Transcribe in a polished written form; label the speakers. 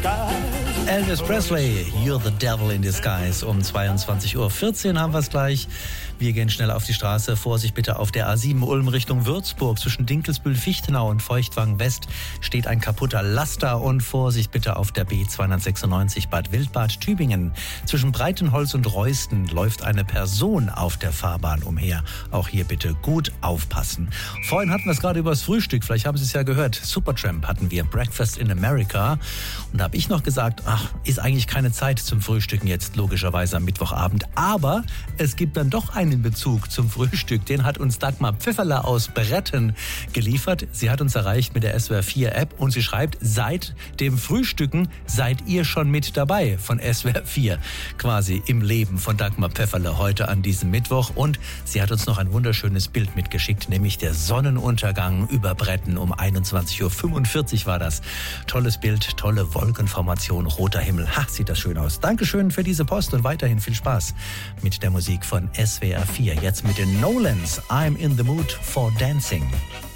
Speaker 1: Elvis Presley, You're the Devil in Disguise. Um 22:14 Uhr haben wir es gleich. Wir gehen schnell auf die Straße. Vorsicht bitte auf der A7 Ulm Richtung Würzburg. Zwischen Dinkelsbühl, Fichtenau und Feuchtwangen West steht ein kaputter Laster. Und Vorsicht bitte auf der B296 Bad Wildbad Tübingen. Zwischen Breitenholz und Reusten läuft eine Person auf der Fahrbahn umher. Auch hier bitte gut aufpassen. Vorhin hatten wir es gerade über das Frühstück. Vielleicht haben Sie es ja gehört. Supertramp hatten wir, Breakfast in America. Und da habe ich noch gesagt, ist eigentlich keine Zeit zum Frühstücken jetzt, logischerweise am Mittwochabend. Aber es gibt dann doch einen Bezug zum Frühstück. Den hat uns Dagmar Pfifferler aus Bretten geliefert. Sie hat uns erreicht mit der SWR 4 App und sie schreibt, seit dem Frühstücken seid ihr schon mit dabei von SWR 4. Quasi im Leben von Dagmar Pfifferler heute an diesem Mittwoch. Und sie hat uns noch ein wunderschönes Bild mitgeschickt, nämlich der Sonnenuntergang über Bretten um 21:45 Uhr war das. Tolles Bild, tolle Wolkenformation, roter Himmel. Sieht das schön aus. Dankeschön für diese Post und weiterhin viel Spaß mit der Musik von SWR 4. Jetzt mit den Nolans. I'm in the mood for dancing.